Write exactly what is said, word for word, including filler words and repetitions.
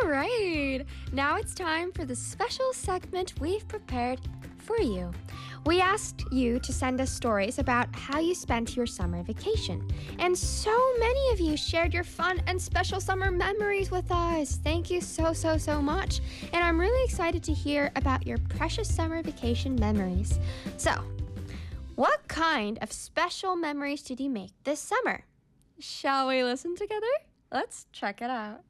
All right. Now it's time for the special segment we've prepared for you. We asked you to send us stories about how you spent your summer vacation. And so many of you shared your fun and special summer memories with us. Thank you so, so, so much. And I'm really excited to hear about your precious summer vacation memories. So, what kind of special memories did you make this summer? Shall we listen together? Let's check it out.